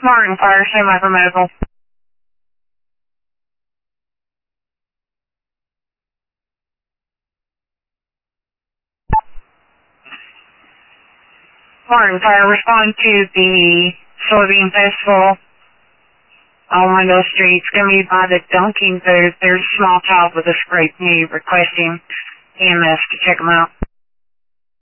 Martin Fire, semi for medical. Martin Fire, respond to the soybean festival on Window Street. It's going to be by the Dunkin' booth. There's a small child with a scraped knee requesting EMS to check them out.